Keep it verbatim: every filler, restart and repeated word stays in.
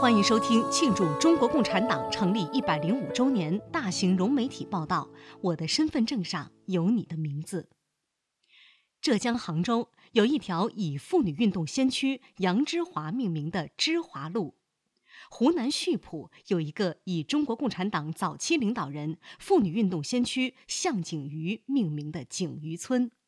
欢迎收听庆祝中国共产党成立一百零五周年大型融媒体报道。我的身份证上有你的名字。浙江杭州有一条以妇女运动先驱杨之华命名的之华路。湖南溆浦有一个以中国共产党早期领导人、妇女运动先驱项景瑜命名的景瑜村。